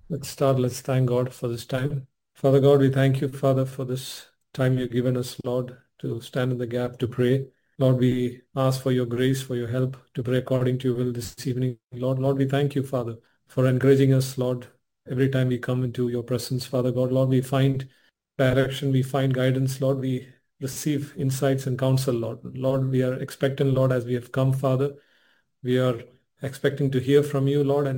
Let's start. Let's thank God for this time. Father God, we thank you, Father, for this time you've given us, Lord, to stand in the gap to pray. Lord, we ask for your grace, for your help to pray according to your will this evening. Lord, we thank you, Father, for encouraging us, Lord, every time we come into your presence, Father God. Lord, we find direction, we find guidance, Lord, we receive insights and counsel, Lord. Lord, we are expectant, Lord, as we have come, Father. We are expecting to hear from you, Lord,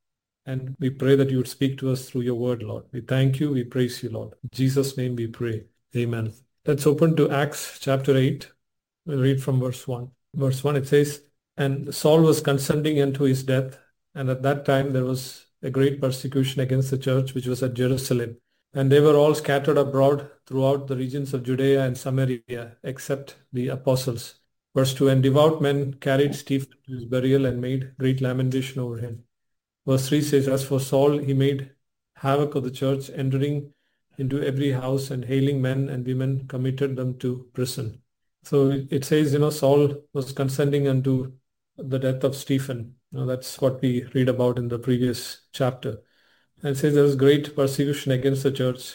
and we pray that you would speak to us through your word, Lord. We thank you. We praise you, Lord. In Jesus' name we pray. Amen. Let's open to Acts chapter 8. We'll read from verse 1. Verse 1, it says, "And Saul was consenting unto his death, and at that time there was a great persecution against the church which was at Jerusalem. And they were all scattered abroad throughout the regions of Judea and Samaria, except the apostles." Verse 2, "And devout men carried Stephen to his burial and made great lamentation over him." Verse 3 says, "As for Saul, he made havoc of the church, entering into every house and hailing men and women, committed them to prison." So it says, Saul was consenting unto the death of Stephen. That's what we read about in the previous chapter. And it says there was great persecution against the church,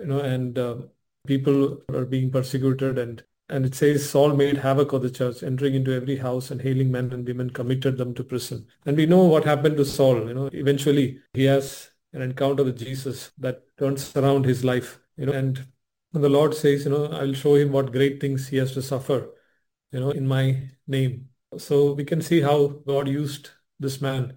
and people are being persecuted. And it says Saul made havoc of the church, entering into every house and hailing men and women, committed them to prison. And we know what happened to Saul. Eventually he has an encounter with Jesus that turns around his life. And the Lord says, I'll show him what great things he has to suffer, in my name. So we can see how God used this man,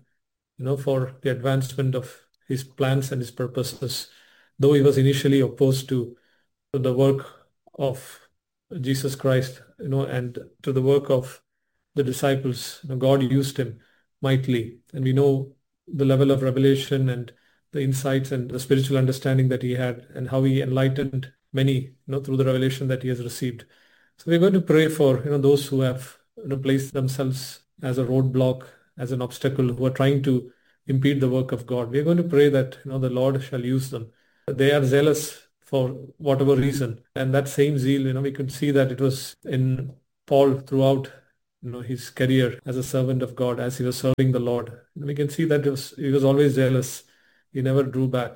for the advancement of his plans and his purposes. Though he was initially opposed to the work of Jesus Christ, and to the work of the disciples, God used him mightily. And we know the level of revelation and the insights and the spiritual understanding that he had, and how he enlightened many, through the revelation that he has received. So we're going to pray for, those who have, placed themselves as a roadblock, as an obstacle, who are trying to impede the work of God. We're going to pray that, the Lord shall use them. They are zealous for whatever reason. And that same zeal, we could see that it was in Paul throughout, his career as a servant of God, as he was serving the Lord. We can see that he was always zealous. He never drew back,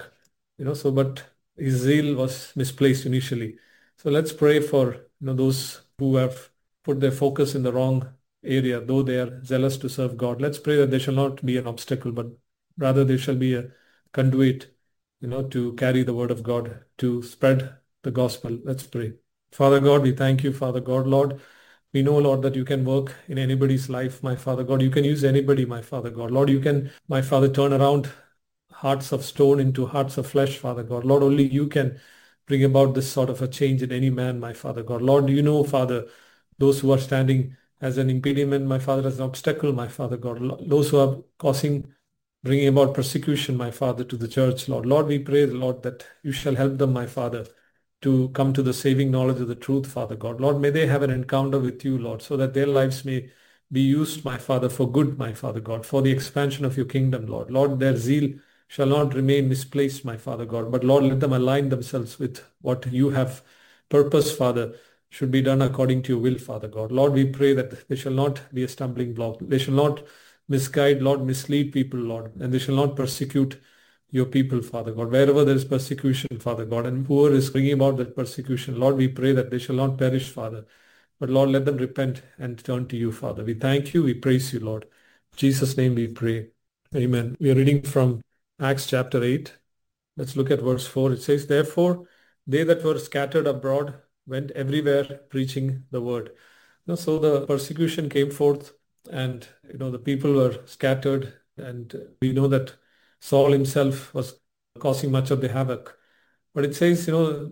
but his zeal was misplaced initially. So let's pray for, those who have put their focus in the wrong area, though they are zealous to serve God. Let's pray that they shall not be an obstacle, but rather they shall be a conduit, to carry the word of God, to spread the gospel. Let's pray. Father God, we thank you, Father God. Lord, we know, Lord, that you can work in anybody's life, my Father God. You can use anybody, my Father God. Lord, you can, my Father, turn around hearts of stone into hearts of flesh, Father God. Lord, only you can bring about this sort of a change in any man, my Father God. Lord, you know, Father, those who are standing as an impediment, my Father, as an obstacle, my Father God. Those who are bringing about persecution, my Father, to the church, Lord. Lord, we pray, Lord, that you shall help them, my Father, to come to the saving knowledge of the truth, Father God. Lord, may they have an encounter with you, Lord, so that their lives may be used, my Father, for good, my Father God, for the expansion of your kingdom, Lord. Lord, their zeal shall not remain misplaced, my Father God, but Lord, let them align themselves with what you have purpose, Father, should be done according to your will, Father God. Lord, we pray that they shall not be a stumbling block. They shall not misguide, Lord, mislead people, Lord, and they shall not persecute your people, Father God. Wherever there is persecution, Father God, and whoever is bringing about that persecution, Lord, we pray that they shall not perish, Father. But Lord, let them repent and turn to you, Father. We thank you. We praise you, Lord. In Jesus' name we pray. Amen. We are reading from Acts chapter 8. Let's look at verse 4. It says, "Therefore, they that were scattered abroad went everywhere preaching the word." So the persecution came forth, and the people were scattered, and we know that Saul himself was causing much of the havoc. But it says,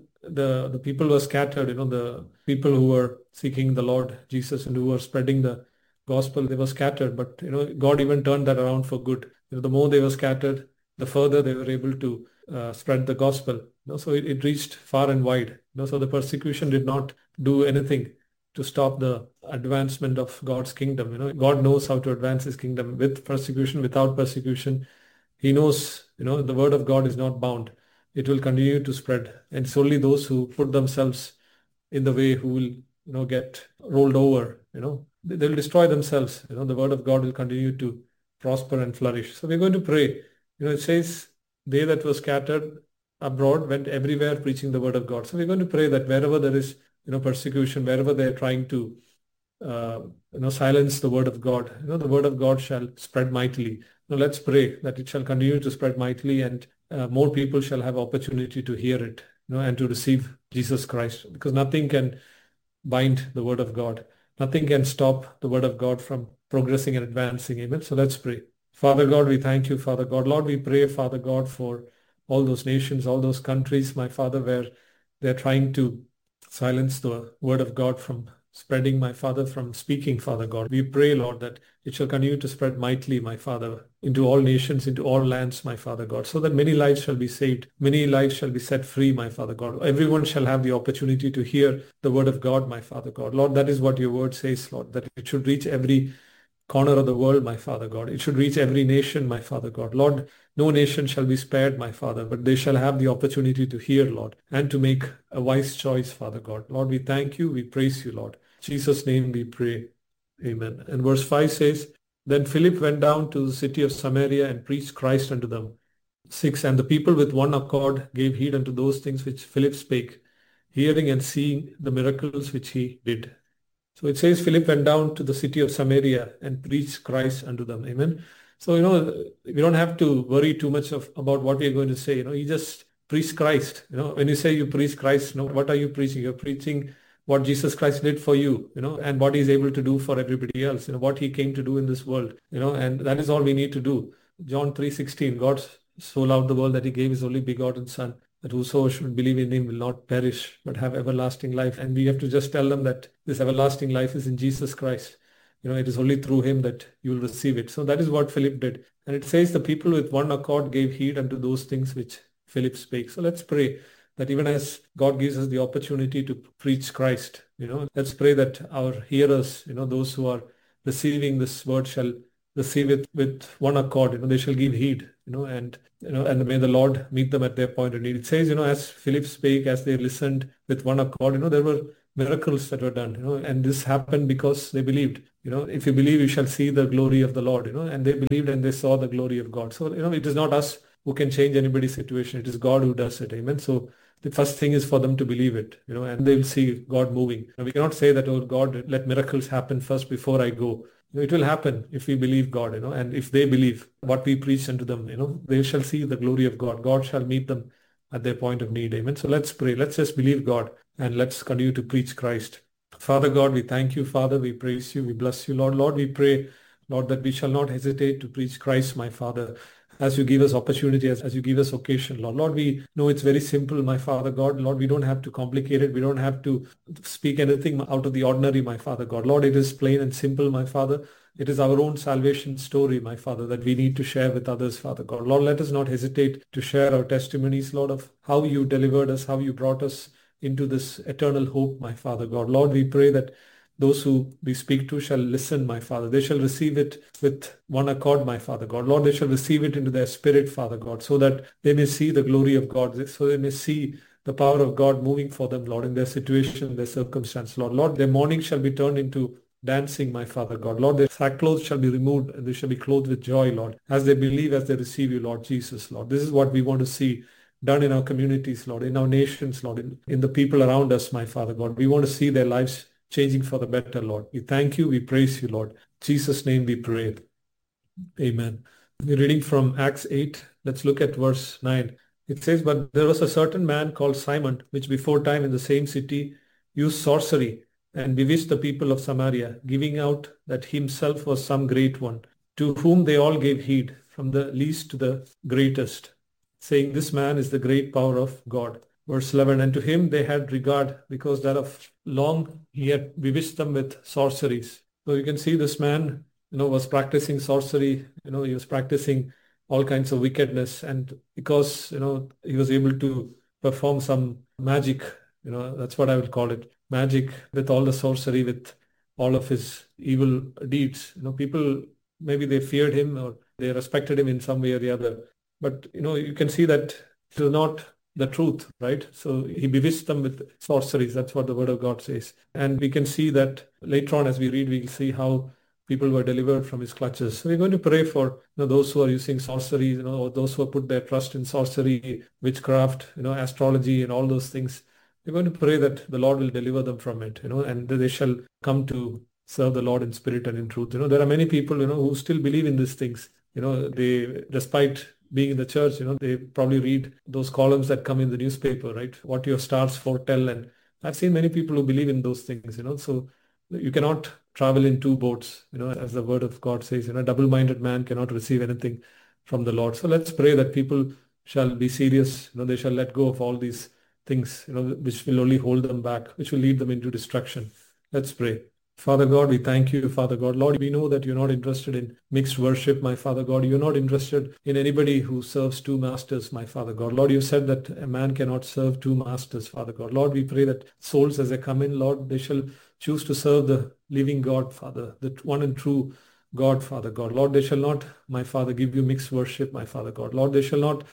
the people were scattered, the people who were seeking the Lord Jesus and who were spreading the gospel, they were scattered. But, God even turned that around for good. The more they were scattered, the further they were able to spread the gospel. So it reached far and wide. So the persecution did not do anything to stop the advancement of God's kingdom. God knows how to advance his kingdom with persecution, without persecution. He knows, the word of God is not bound. It will continue to spread. And it's only those who put themselves in the way who will, get rolled over, they'll destroy themselves. The word of God will continue to prosper and flourish. So we're going to pray. It says they that were scattered abroad went everywhere preaching the word of God. So we're going to pray that wherever there is, persecution, wherever they're trying to, uh, silence the word of God, the word of God shall spread mightily. Now let's pray that it shall continue to spread mightily, and more people shall have opportunity to hear it, and to receive Jesus Christ, because nothing can bind the word of God. Nothing can stop the word of God from progressing and advancing. Amen. So let's pray. Father God, we thank you, Father God. Lord, we pray, Father God, for all those nations, all those countries, my Father, where they're trying to silence the word of God from spreading, my Father, from speaking, Father God. We pray, Lord, that it shall continue to spread mightily, my Father, into all nations, into all lands, my Father God, so that many lives shall be saved, many lives shall be set free, my Father God. Everyone shall have the opportunity to hear the word of God, my Father God. Lord, that is what your word says, Lord, that it should reach every corner of the world, my Father God. It should reach every nation, my Father God. Lord, no nation shall be spared, my Father, but they shall have the opportunity to hear, Lord, and to make a wise choice, Father God. Lord, we thank you, we praise you, Lord. In Jesus' name we pray. Amen. And verse 5 says, Then Philip went down to the city of Samaria and preached Christ unto them. 6. And the people with one accord gave heed unto those things which Philip spake, hearing and seeing the miracles which he did. So it says Philip went down to the city of Samaria and preached Christ unto them. Amen. So, we don't have to worry too much about what we are going to say. You just preach Christ. When you say you preach Christ, what are you preaching? You're preaching what Jesus Christ did for you, and what he's able to do for everybody else, what he came to do in this world, and that is all we need to do. John 3:16, God so loved the world that he gave his only begotten son, that whoso should believe in him will not perish, but have everlasting life. And we have to just tell them that this everlasting life is in Jesus Christ. It is only through him that you will receive it. So that is what Philip did. And it says the people with one accord gave heed unto those things which Philip spake. So let's pray that even as God gives us the opportunity to preach Christ, let's pray that our hearers, those who are receiving this word shall receive it with one accord. They shall give heed, and may the Lord meet them at their point of need. It says, as Philip spake, as they listened with one accord, there were miracles that were done, and this happened because they believed. If you believe, you shall see the glory of the Lord, and they believed and they saw the glory of God. So, it is not us who can change anybody's situation. It is God who does it. Amen. So the first thing is for them to believe it, and they will see God moving. We cannot say that, oh God, let miracles happen first before I go. It will happen if we believe God, and if they believe what we preach unto them, they shall see the glory of God. God shall meet them at their point of need. Amen. So let's pray. Let's just believe God and let's continue to preach Christ. Father God, we thank you, Father. We praise you. We bless you, Lord. Lord, we pray, Lord, that we shall not hesitate to preach Christ, my Father, as you give us opportunity, as you give us occasion, Lord. Lord, we know it's very simple, my Father God. Lord, we don't have to complicate it. We don't have to speak anything out of the ordinary, my Father God. Lord, it is plain and simple, my Father. It is our own salvation story, my Father, that we need to share with others, Father God. Lord, let us not hesitate to share our testimonies, Lord, of how you delivered us, how you brought us into this eternal hope, my Father God. Lord, we pray that those who we speak to shall listen, my Father. They shall receive it with one accord, my Father God. Lord, they shall receive it into their spirit, Father God, so that they may see the glory of God, so they may see the power of God moving for them, Lord, in their situation, their circumstance, Lord. Lord, their mourning shall be turned into dancing, my Father God. Lord, their sackcloth shall be removed and they shall be clothed with joy, Lord, as they believe, as they receive you, Lord Jesus, Lord. This is what we want to see done in our communities, Lord, in our nations, Lord, in the people around us, my Father God. We want to see their lives changing for the better, Lord. We thank you. We praise you, Lord. In Jesus' name we pray. Amen. We're reading from Acts 8. Let's look at verse 9. It says, But there was a certain man called Simon, which before time in the same city used sorcery and bewitched the people of Samaria, giving out that himself was some great one, to whom they all gave heed, from the least to the greatest, saying, This man is the great power of God. Verse 11, And to him they had regard, because that of long he had bewitched them with sorceries. So you can see this man, was practicing sorcery. He was practicing all kinds of wickedness. And because, he was able to perform some magic, that's what I would call it, magic, with all the sorcery, with all of his evil deeds. People, maybe they feared him or they respected him in some way or the other. But, you can see that it was not the truth, right? So he bewitched them with sorceries. That's what the word of God says. And we can see that later on as we read, we'll see how people were delivered from his clutches. So we're going to pray for those who are using sorcery, or those who have put their trust in sorcery, witchcraft, astrology and all those things. We're going to pray that the Lord will deliver them from it, and that they shall come to serve the Lord in spirit and in truth. There are many people, who still believe in these things. They, despite being in the church, they probably read those columns that come in the newspaper, right? What your stars foretell. And I've seen many people who believe in those things, so you cannot travel in two boats, as the word of God says, double-minded man cannot receive anything from the Lord. So let's pray that people shall be serious, they shall let go of all these things, which will only hold them back, which will lead them into destruction. Let's pray. Father God, we thank you, Father God. Lord, we know that you're not interested in mixed worship, my Father God. You're not interested in anybody who serves two masters, my Father God. Lord, you said that a man cannot serve two masters, Father God. Lord, we pray that souls as they come in, Lord, they shall choose to serve the living God, Father, the one and true God, Father God. Lord, they shall not, my Father, give you mixed worship, my Father God. Lord, they shall not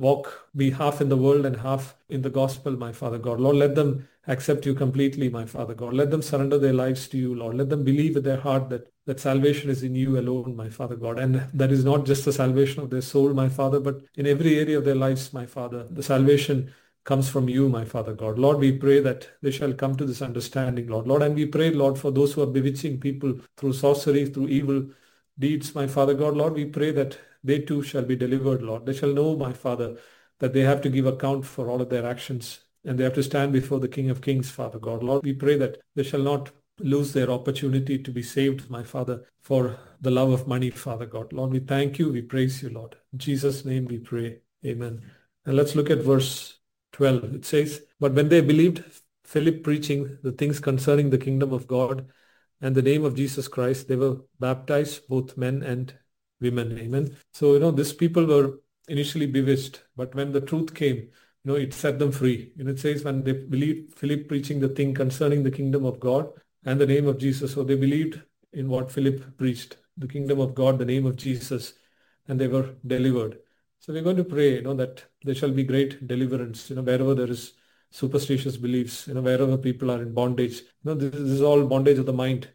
be half in the world and half in the gospel, my Father God. Lord, let them accept you completely, my Father God. Let them surrender their lives to you, Lord. Let them believe with their heart that salvation is in you alone, my Father God. And that is not just the salvation of their soul, my Father, but in every area of their lives, my Father. The salvation comes from you, my Father God. Lord, we pray that they shall come to this understanding, Lord. Lord, and we pray, Lord, for those who are bewitching people through sorcery, through evil deeds, my Father God. Lord, we pray that they too shall be delivered, Lord. They shall know, my Father, that they have to give account for all of their actions and they have to stand before the King of Kings, Father God. Lord, we pray that they shall not lose their opportunity to be saved, my Father, for the love of money, Father God. Lord, we thank you. We praise you, Lord. In Jesus' name we pray. Amen. And let's look at verse 12. It says, "But when they believed Philip preaching the things concerning the kingdom of God and the name of Jesus Christ, they were baptized, both men and women." Amen. So, these people were initially bewitched, but when the truth came, it set them free. It says when they believed Philip preaching the thing concerning the kingdom of God and the name of Jesus. So they believed in what Philip preached, the kingdom of God, the name of Jesus, and they were delivered. So we're going to pray, that there shall be great deliverance, wherever there is superstitious beliefs, wherever people are in bondage. This is all bondage of the mind,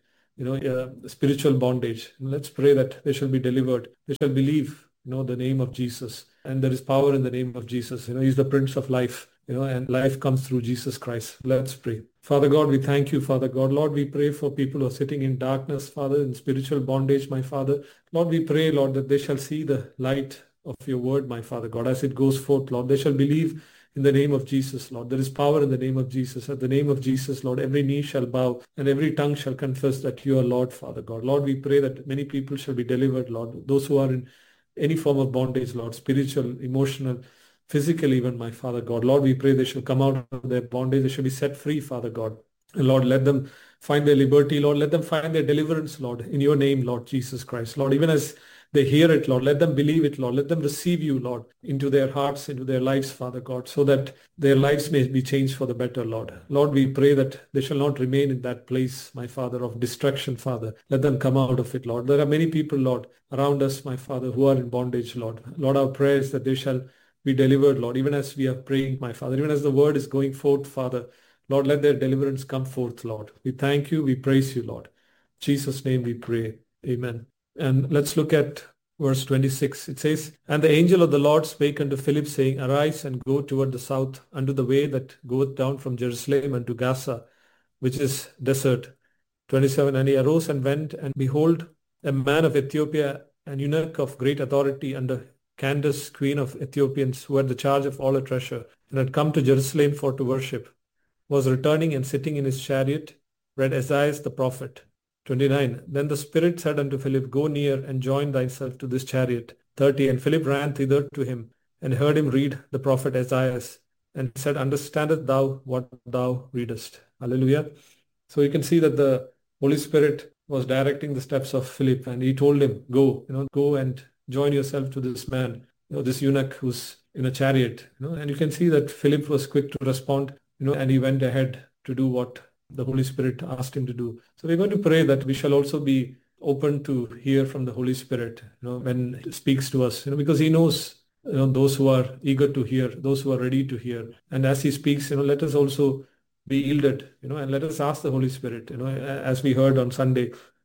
spiritual bondage. Let's pray that they shall be delivered. They shall believe, the name of Jesus. And there is power in the name of Jesus. He's the Prince of life, and life comes through Jesus Christ. Let's pray. Father God, we thank you, Father God. Lord, we pray for people who are sitting in darkness, Father, in spiritual bondage, my Father. Lord, we pray, Lord, that they shall see the light of your word, my Father God, as it goes forth, Lord. They shall believe in the name of Jesus, Lord. There is power in the name of Jesus. At the name of Jesus, Lord, every knee shall bow and every tongue shall confess that you are Lord, Father God. Lord, we pray that many people shall be delivered, Lord. Those who are in any form of bondage, Lord, spiritual, emotional, physical even, my Father God. Lord, we pray they shall come out of their bondage. They shall be set free, Father God. And Lord, let them find their liberty, Lord. Let them find their deliverance, Lord, in your name, Lord Jesus Christ. Lord, even as they hear it, Lord, let them believe it, Lord. Let them receive you, Lord, into their hearts, into their lives, Father God, so that their lives may be changed for the better, Lord. Lord, we pray that they shall not remain in that place, my Father, of destruction, Father. Let them come out of it, Lord. There are many people, Lord, around us, my Father, who are in bondage, Lord. Lord, our prayer is that they shall be delivered, Lord, even as we are praying, my Father, even as the word is going forth, Father. Lord, let their deliverance come forth, Lord. We thank you. We praise you, Lord. In Jesus' name we pray. Amen. And let's look at verse 26. It says, "And the angel of the Lord spake unto Philip, saying, Arise and go toward the south unto the way that goeth down from Jerusalem unto Gaza, which is desert." 27. "And he arose and went, and behold, a man of Ethiopia, an eunuch of great authority under Candace, queen of Ethiopians, who had the charge of all her treasure, and had come to Jerusalem for to worship, was returning and sitting in his chariot, read Isaiah the prophet." 29. "Then the Spirit said unto Philip, Go near and join thyself to this chariot." 30. "And Philip ran thither to him, and heard him read the prophet Isaiah, and said, Understandest thou what thou readest? Hallelujah. So you can see that the Holy Spirit was directing the steps of Philip, and he told him, Go, go and join yourself to this man, this eunuch who's in a chariot. And you can see that Philip was quick to respond, and he went ahead to do what the Holy Spirit asked him to do. So we're going to pray that we shall also be open to hear from the Holy Spirit, when he speaks to us, because he knows, those who are eager to hear, those who are ready to hear. And as he speaks, let us also be yielded, and let us ask the Holy Spirit, as we heard on Sunday,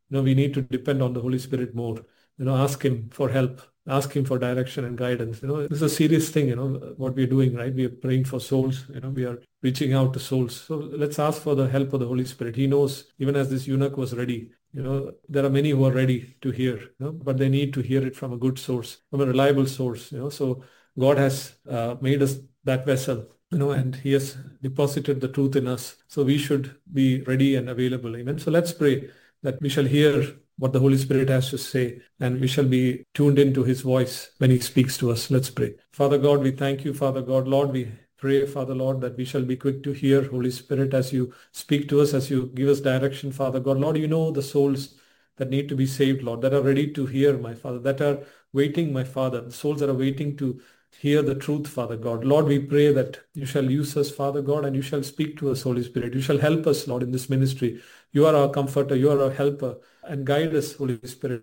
we need to depend on the Holy Spirit more. Ask Him for help, ask Him for direction and guidance. This is a serious thing, what we're doing, right? We are praying for souls, we are reaching out to souls. So let's ask for the help of the Holy Spirit. He knows, even as this eunuch was ready, there are many who are ready to hear, but they need to hear it from a good source, from a reliable source, So God has made us that vessel, and He has deposited the truth in us. So we should be ready and available. Amen. So let's pray that we shall hear what the Holy Spirit has to say, and we shall be tuned into His voice when He speaks to us. Let's pray. Father God, we thank you, Father God. Lord, we pray, Father Lord, that we shall be quick to hear, Holy Spirit, as you speak to us, as you give us direction, Father God. Lord, you know the souls that need to be saved, Lord, that are ready to hear, my Father, that are waiting, my Father, the souls that are waiting to hear the truth, Father God. Lord, we pray that you shall use us, Father God, and you shall speak to us, Holy Spirit. You shall help us, Lord, in this ministry. You are our comforter, you are our helper, and guide us, Holy Spirit,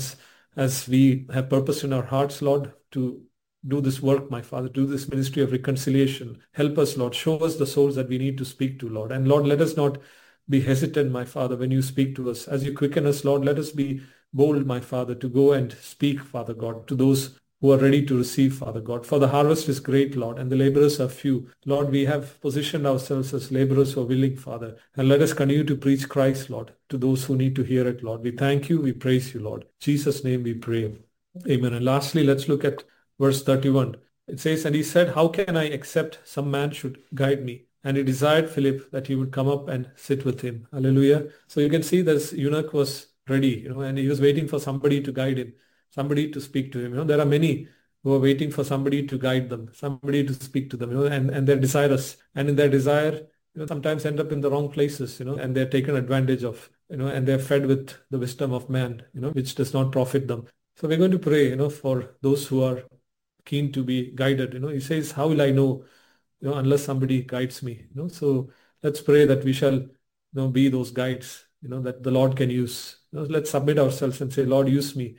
as we have purpose in our hearts, Lord, to do this work, my Father, do this ministry of reconciliation. Help us, Lord. Show us the souls that we need to speak to, Lord. And Lord, let us not be hesitant, my Father, when you speak to us. As you quicken us, Lord, let us be bold, my Father, to go and speak, Father God, to those who are ready to receive, Father God. For the harvest is great, Lord, and the laborers are few. Lord, we have positioned ourselves as laborers who are willing, Father. And let us continue to preach Christ, Lord, to those who need to hear it, Lord. We thank you, we praise you, Lord. In Jesus' name we pray. Amen. And lastly, let's look at verse 31. It says, and he said, how can I accept some man should guide me? And he desired Philip that he would come up and sit with him. Hallelujah. So you can see this eunuch was ready, and he was waiting for somebody to guide him, somebody to speak to him. There are many who are waiting for somebody to guide them, somebody to speak to them, and they're desirous. And in their desire, sometimes end up in the wrong places, and they're taken advantage of, and they're fed with the wisdom of man, which does not profit them. So we're going to pray, for those who are keen to be guided. He says, how will I know, unless somebody guides me? So let's pray that we shall, be those guides, that the Lord can use. Let's submit ourselves and say, Lord, use me,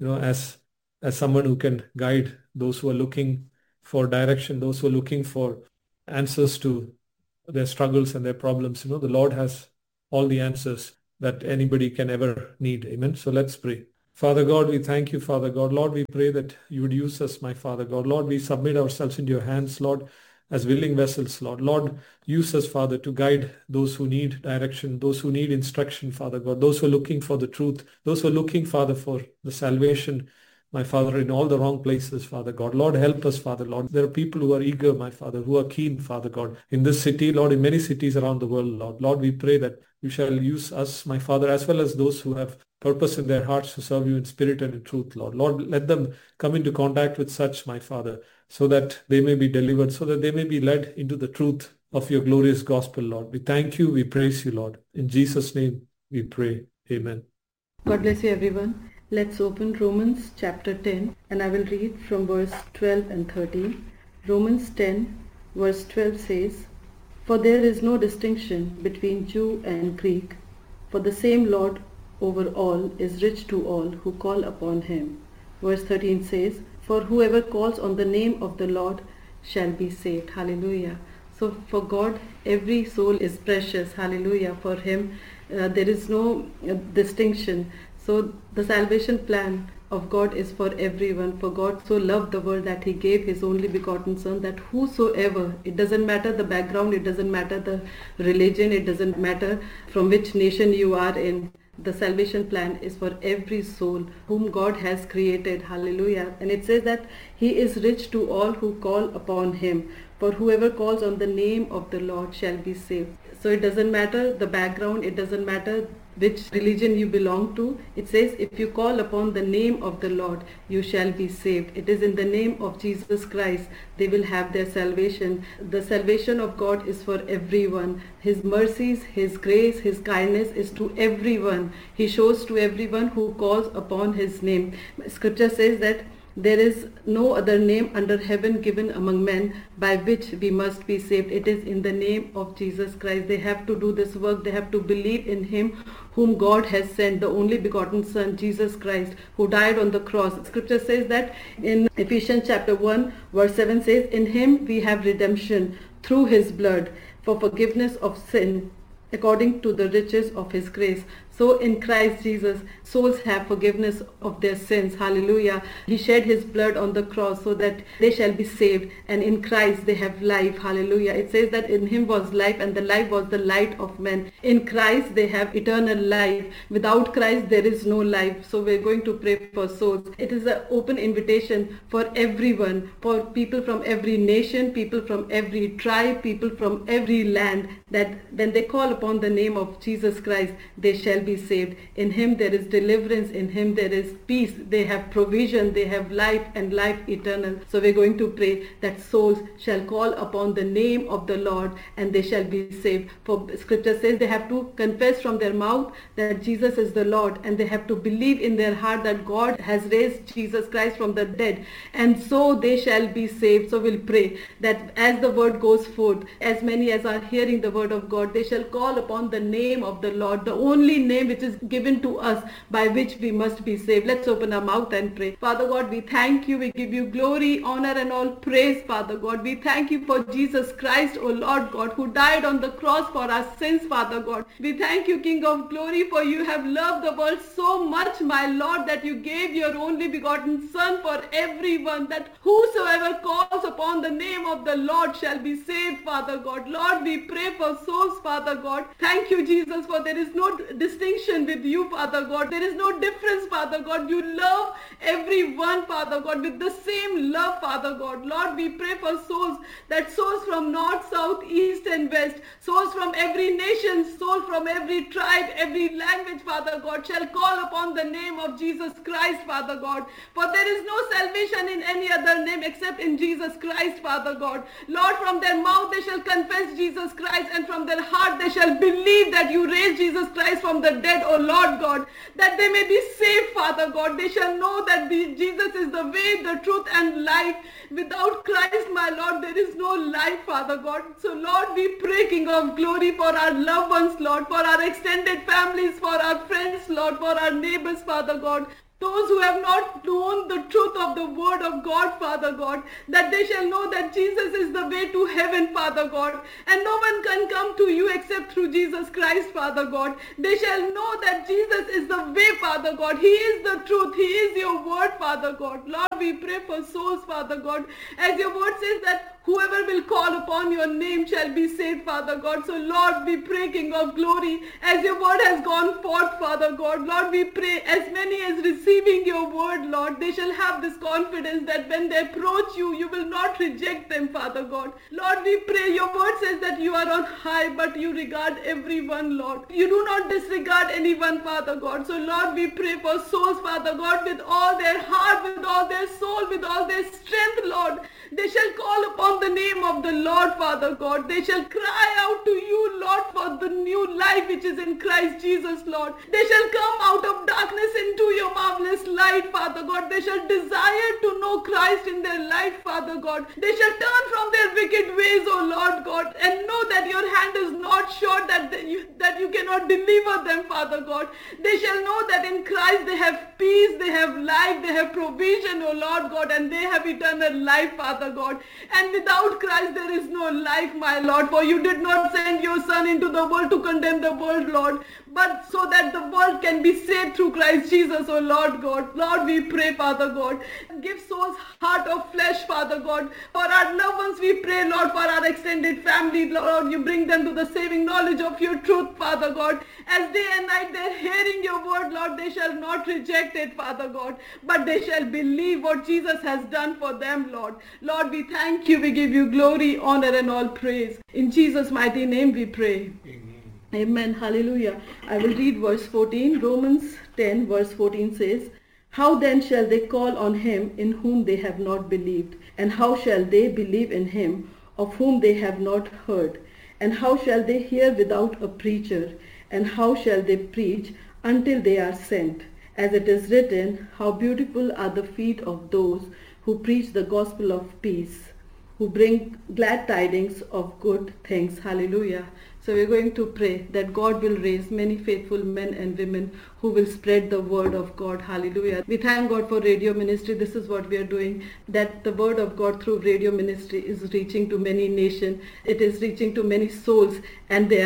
as someone who can guide those who are looking for direction, those who are looking for answers to their struggles and their problems. The Lord has all the answers that anybody can ever need. Amen. So let's pray. Father God, we thank you, Father God. Lord, we pray that you would use us, my Father God. Lord, we submit ourselves into your hands, Lord, as willing vessels, Lord. Lord, use us, Father, to guide those who need direction, those who need instruction, Father God, those who are looking for the truth, those who are looking, Father, for the salvation, my Father, in all the wrong places, Father God. Lord, help us, Father, Lord. There are people who are eager, my Father, who are keen, Father God, in this city, Lord, in many cities around the world, Lord. Lord, we pray that you shall use us, my Father, as well as those who have purpose in their hearts to serve you in spirit and in truth, Lord. Lord, let them come into contact with such, my Father, so that they may be delivered, so that they may be led into the truth of your glorious gospel, Lord. We thank you, we praise you, Lord. In Jesus' name we pray. Amen. God bless you, everyone. Let's open Romans chapter 10, and I will read from verse 12 and 13. Romans 10 verse 12 says, for there is no distinction between Jew and Greek, for the same Lord over all is rich to all who call upon him. Verse 13 says, for whoever calls on the name of the Lord shall be saved. Hallelujah. So for God, every soul is precious. Hallelujah. For him, there is no distinction. So the salvation plan of God is for everyone. For God so loved the world that he gave his only begotten Son, that whosoever, it doesn't matter the background, it doesn't matter the religion, it doesn't matter from which nation you are in, the salvation plan is for every soul whom God has created. Hallelujah. And it says that he is rich to all who call upon him. For whoever calls on the name of the Lord shall be saved. So it doesn't matter the background, it doesn't matter which religion you belong to. It says, if you call upon the name of the Lord, you shall be saved. It is in the name of Jesus Christ they will have their salvation. The salvation of God is for everyone. His mercies, his grace, his kindness is to everyone. He shows to everyone who calls upon his name. Scripture says that there is no other name under heaven given among men by which we must be saved. It is in the name of Jesus Christ. They have to do this work. They have to believe in him whom God has sent, the only begotten Son, Jesus Christ, who died on the cross. Scripture says that in Ephesians chapter 1 verse 7 says, in him we have redemption through his blood for forgiveness of sin, according to the riches of his grace. So in Christ Jesus, souls have forgiveness of their sins. Hallelujah. He shed his blood on the cross so that they shall be saved. And in Christ they have life. Hallelujah. It says that in him was life, and the life was the light of men. In Christ they have eternal life. Without Christ there is no life. So we're going to pray for souls. It is an open invitation for everyone, for people from every nation, people from every tribe, people from every land, that when they call upon the name of Jesus Christ, they shall be saved. In him there is deliverance, in him there is peace, they have provision, they have life and life eternal. So we're going to pray that souls shall call upon the name of the Lord and they shall be saved. For scripture says they have to confess from their mouth that Jesus is the Lord, and they have to believe in their heart that God has raised Jesus Christ from the dead, and so they shall be saved. So we'll pray that as the word goes forth, as many as are hearing the word of God, they shall call upon the name of the Lord, the only name which is given to us by which we must be saved. Let's open our mouth and pray. Father God, we thank you. We give you glory, honor and all praise, Father God. We thank you for Jesus Christ, O Lord God, who died on the cross for our sins, Father God. We thank you, King of glory, for you have loved the world so much, my Lord, that you gave your only begotten Son for everyone, that whosoever calls upon the name of the Lord shall be saved, Father God. Lord, we pray for souls, Father God. Thank you, Jesus, for there is no distinction with you, Father God. There is no difference, Father God. You love everyone, Father God, with the same love, Father God. Lord, we pray for souls, that souls from north, south, east and west, souls from every nation, soul from every tribe, every language, Father God, shall call upon the name of Jesus Christ, Father God. For there is no salvation in any other name except in Jesus Christ, Father God. Lord, from their mouth they shall confess Jesus Christ, and from their heart they shall believe that you raised Jesus Christ from the dead, O Lord God, that they may be saved, Father God. They shall know that Jesus is the way, the truth and life. Without Christ, my Lord, there is no life, Father God. So Lord, we pray, King of glory, for our loved ones, Lord, for our extended families, for our friends, Lord, for our neighbors, Father God. Those who have not known the truth of the word of God, Father God, that they shall know that Jesus is the way to heaven, Father God, and no one can come to you except through Jesus Christ, Father God. They shall know that Jesus is the way, Father God. He is the truth. He is your word, Father God. Lord, we pray for souls, Father God, as your word says that whoever will call upon your name shall be saved, Father God. So Lord, we pray, King of glory, as your word has gone forth, Father God. Lord, we pray as many as receiving your word, Lord, they shall have this confidence that when they approach you, you will not reject them, Father God. Lord, we pray, your word says that you are on high, but you regard everyone, Lord. You do not disregard anyone, Father God. So Lord, we pray for souls, Father God, with all their heart, with all their soul, with all their strength, Lord. They shall call upon the name of the Lord, Father God. They shall cry out to you, Lord, for the new life which is in Christ Jesus, Lord. They shall come out of darkness into your marvelous light, Father God. They shall desire to know Christ in their life, Father God. They shall turn from their wicked ways, O Lord God, and know that your hand is not short, that you cannot deliver them, Father God. They shall know that in Christ they have peace, they have life, they have provision, O Lord God, and they have eternal life, Father God. And without Christ there is no life, my Lord, for you did not send your Son into the world to condemn the world, Lord, but so that the world can be saved through Christ Jesus, O Lord God. Lord, we pray, Father God, give souls heart of flesh, Father God. For our loved ones, we pray, Lord, for our extended family, Lord, you bring them to the saving knowledge of your truth, Father God. As day and night they're hearing your word, Lord, they shall not reject it, Father God, but they shall believe what Jesus has done for them, Lord. Lord, we thank you, we give you glory, honor and all praise. In Jesus' mighty name we pray. Amen. Hallelujah. I will read verse 14. Romans 10 verse 14 says, "How then shall they call on him in whom they have not believed? And how shall they believe in him of whom they have not heard? And how shall they hear without a preacher? And how shall they preach until they are sent? As it is written, how beautiful are the feet of those who preach the gospel of peace, who bring glad tidings of good things." Hallelujah. So we're going to pray that God will raise many faithful men and women who will spread the word of God. Hallelujah. We thank God for radio ministry. This is what we are doing, that the word of God through radio ministry is reaching to many nations. It is reaching to many souls, and they are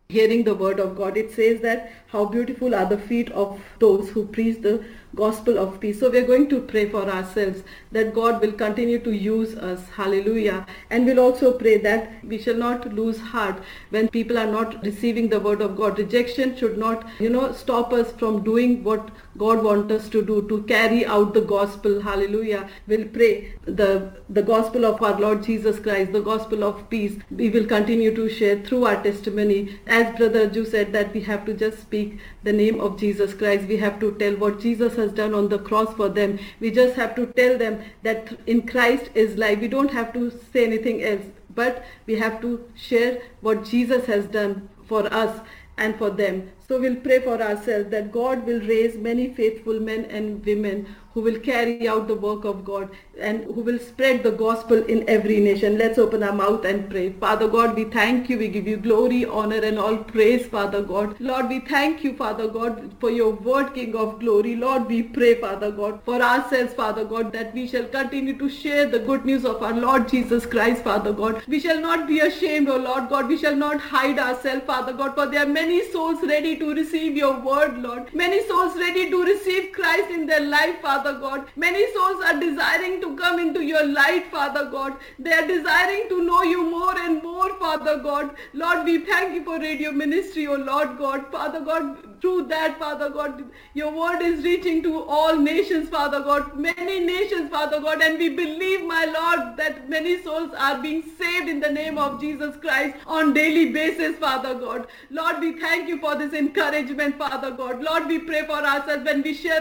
hearing the word of God. It says that how beautiful are the feet of those who preach the gospel of peace. So we are going to pray for ourselves that God will continue to use us. Hallelujah. And we'll also pray that we shall not lose heart when people are not receiving the word of God. Rejection should not, stop us from doing what God wants us to do, to carry out the gospel. Hallelujah. We'll pray the gospel of our Lord Jesus Christ, the gospel of peace. We will continue to share through our testimony. As Brother Ju said, that we have to just speak the name of Jesus Christ. We have to tell what Jesus has done on the cross for them. We just have to tell them that in Christ is life. We don't have to say anything else, but we have to share what Jesus has done for us and for them. So we'll pray for ourselves that God will raise many faithful men and women who will carry out the work of God and who will spread the gospel in every nation. Let's open our mouth and pray. Father God, we thank you. We give you glory, honor, and all praise, Father God. Lord, we thank you, Father God, for your word, King of glory. Lord, we pray, Father God, for ourselves, Father God, that we shall continue to share the good news of our Lord Jesus Christ, Father God. We shall not be ashamed, O Lord God. We shall not hide ourselves, Father God, for there are many souls ready to receive your word, Lord. Many souls ready to receive Christ in their life, Father God. Many souls are desiring to come into your light, Father God. They are desiring to know you more and more, Father God. Lord, we thank you for radio ministry, O Lord God. Father God, through that, Father God, your word is reaching to all nations, Father God. Many nations, Father God. And we believe, my Lord, that many souls are being saved in the name of Jesus Christ on daily basis, Father God. Lord, we thank you for this encouragement, Father God. Lord, we pray for ourselves when we share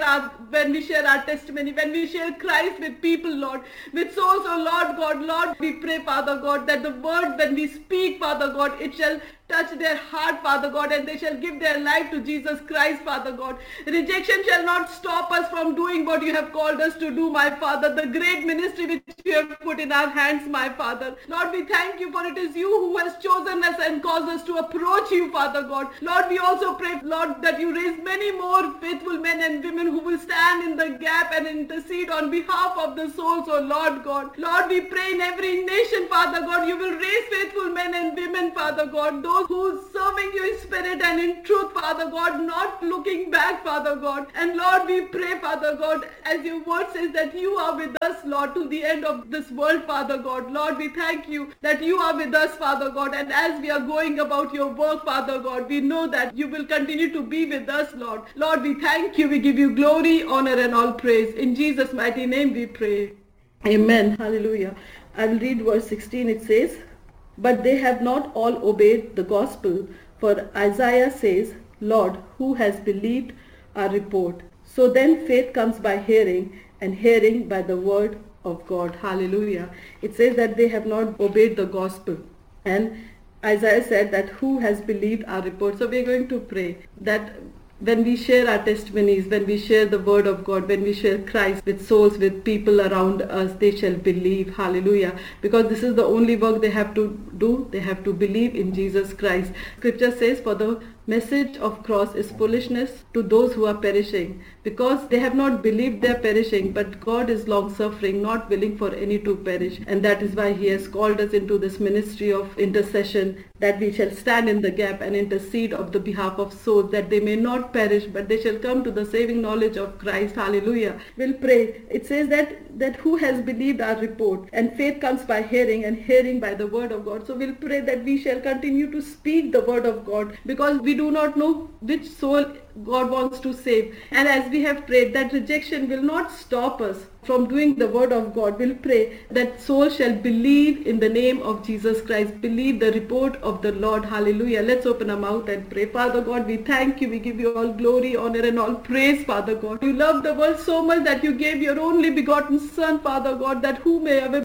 our testimony, when we share Christ with people, Lord, with souls, oh Lord God. Lord, we pray, Father God, that the word when we speak, Father God, it shall touch their heart, Father God, and they shall give their life to Jesus Christ, Father God. Rejection shall not stop us from doing what you have called us to do, my Father, the great ministry which you have put in our hands, my Father. Lord, we thank you, for it is you who has chosen us and caused us to approach you, Father God. Lord, we also pray, Lord, that you raise many more faithful men and women who will stand in the gap and intercede on behalf of the souls, oh Lord God. Lord, we pray in every nation, Father God, you will raise faithful men and women, Father God, those who serving you in spirit and in truth, Father God, not looking back, Father God. And Lord, we pray, Father God, as your word says that you are with us, Lord, to the end of this world, Father God. Lord, we thank you that you are with us, Father God. And as we are going about your work, Father God, we know that you will continue to be with us, Lord. Lord, we thank you. We give you glory, honor, and all praise. In Jesus' mighty name we pray. Amen. Hallelujah. I will read verse 16. It says, "But they have not all obeyed the gospel, for Isaiah says, Lord, who has believed our report? So then faith comes by hearing, and hearing by the word of God." Hallelujah. It says that they have not obeyed the gospel. And Isaiah said that who has believed our report? So we're going to pray that when we share our testimonies, when we share the word of God, when we share Christ with souls, with people around us, they shall believe. Hallelujah. Because this is the only work they have to do. They have to believe in Jesus Christ. Scripture says, for the message of cross is foolishness to those who are perishing, because they have not believed they are perishing, but God is long suffering, not willing for any to perish. And that is why he has called us into this ministry of intercession, that we shall stand in the gap and intercede on the behalf of souls, that they may not perish, but they shall come to the saving knowledge of Christ. Hallelujah. We'll pray. It says that who has believed our report, and faith comes by hearing, and hearing by the word of God. So we'll pray that we shall continue to speak the word of God, because we do not know which soul God wants to save. And as we have prayed, that rejection will not stop us from doing the word of God. We'll pray that soul shall believe in the name of Jesus Christ, believe the report of the Lord. Hallelujah. Let's open our mouth and pray. Father God, we thank you. We give you all glory, honor, and all praise, Father God. You love the world so much that you gave your only begotten Son, Father God, that who may ever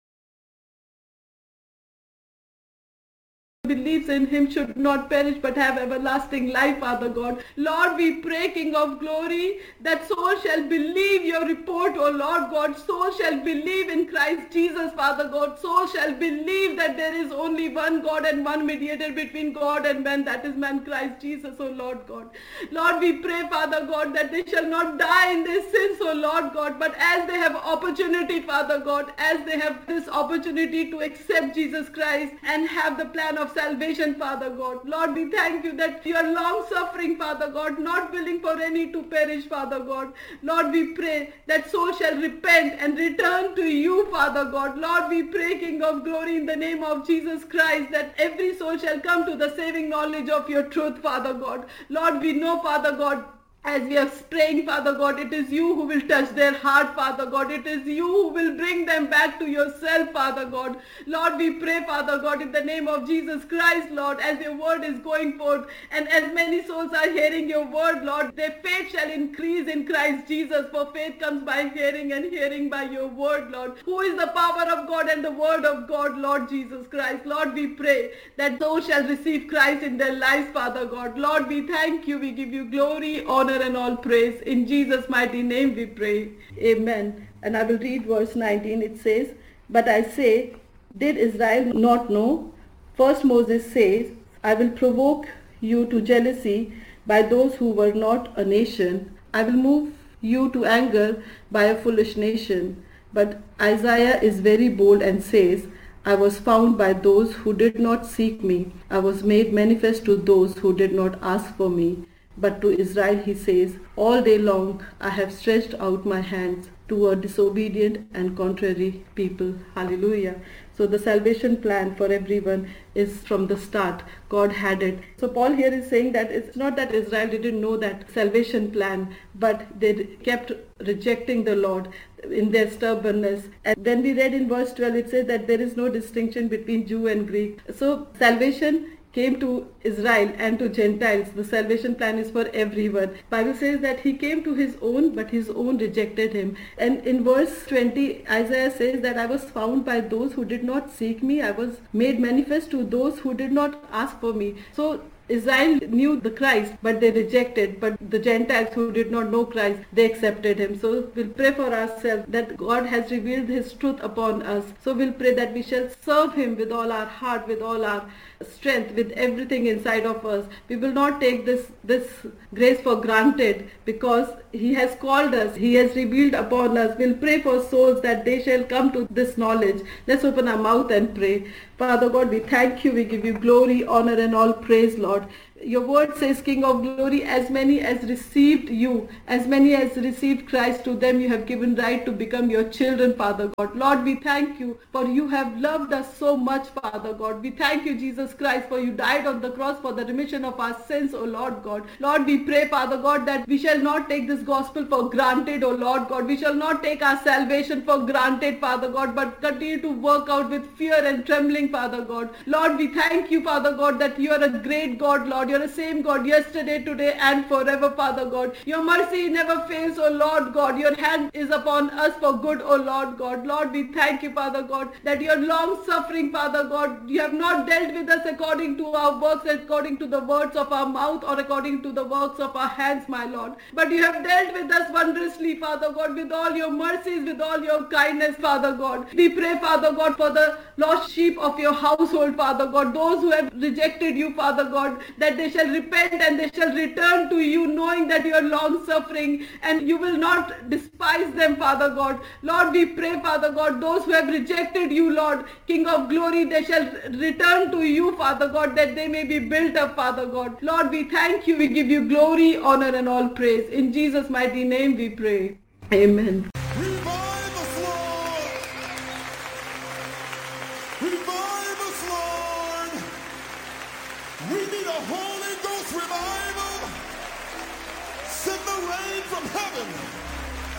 believes in him should not perish but have everlasting life, Father God. Lord, we pray, King of glory, that soul shall believe your report, O Lord God. Soul shall believe in Christ Jesus, Father God. Soul shall believe that there is only one God and one mediator between God and man, that is man Christ Jesus, O Lord God. Lord, we pray, Father God, that they shall not die in their sins, O Lord God, but as they have opportunity, Father God, as they have this opportunity to accept Jesus Christ and have the plan of salvation salvation, Father God. Lord, we thank you that you are long suffering, Father God, not willing for any to perish, Father God. Lord, we pray that soul shall repent and return to you, Father God. Lord, we pray, King of glory, in the name of Jesus Christ, that every soul shall come to the saving knowledge of your truth, Father God. Lord, we know, Father God, as we are praying, Father God, it is you who will touch their heart, Father God. It is you who will bring them back to yourself, Father God. Lord, we pray, Father God, in the name of Jesus Christ, Lord, as your word is going forth and as many souls are hearing your word, Lord, their faith shall increase in Christ Jesus. For faith comes by hearing and hearing by your word, Lord. Who is the power of God and the word of God, Lord Jesus Christ. Lord, we pray that those shall receive Christ in their lives, Father God. Lord, we thank you. We give you glory, honor, and all praise. In Jesus' mighty name we pray. Amen. And I will read verse 19. It says, "But I say, did Israel not know? First Moses says, I will provoke you to jealousy by those who were not a nation. I will move you to anger by a foolish nation." But Isaiah is very bold and says, "I was found by those who did not seek me. I was made manifest to those who did not ask for me." But to Israel he says, "All day long I have stretched out my hands to a disobedient and contrary people." Hallelujah. So the salvation plan for everyone is from the start. God had it. So Paul here is saying that it's not that Israel didn't know that salvation plan, but they kept rejecting the Lord in their stubbornness. And then we read in verse 12, it says that there is no distinction between Jew and Greek. So salvation came to Israel and to Gentiles. The salvation plan is for everyone. Bible says that he came to his own, but his own rejected him. And in verse 20, Isaiah says that I was found by those who did not seek me. I was made manifest to those who did not ask for me. So Israel knew the Christ, but they rejected. But the Gentiles who did not know Christ, they accepted him. So we'll pray for ourselves that God has revealed his truth upon us. So we'll pray that we shall serve him with all our heart, with all our strength, with everything inside of us. We will not take this grace for granted, because he has called us. He has revealed upon us. We'll pray for souls that they shall come to this knowledge. Let's open our mouth and pray. Father God, we thank you. We give you glory, honor, and all praise, Lord. Your word says, King of glory, as many as received you, as many as received Christ, to them you have given right to become your children, Father God. Lord, we thank you, for you have loved us so much, Father God. We thank you, Jesus Christ, for you died on the cross for the remission of our sins, O Lord God. Lord, we pray, Father God, that we shall not take this gospel for granted, O Lord God. We shall not take our salvation for granted, Father God, but continue to work out with fear and trembling, Father God. Lord, we thank you, Father God, that you are a great God, Lord. You're the same God yesterday, today, and forever, Father God. Your mercy never fails, O Lord God. Your hand is upon us for good, O Lord God. Lord, we thank you, Father God, that you are long suffering, Father God. You have not dealt with us according to our works, according to the words of our mouth, or according to the works of our hands, my Lord. But you have dealt with us wondrously, Father God, with all your mercies, with all your kindness, Father God. We pray, Father God, for the lost sheep of your household, Father God, those who have rejected you, Father God, that they shall repent and they shall return to you, knowing that you are long suffering and you will not despise them, Father God. Lord, we pray, Father God, those who have rejected you, Lord, King of glory, they shall return to you, Father God, that they may be built up, Father God. Lord, we thank you. We give you glory, honor, and all praise. In Jesus' mighty name we pray. Amen.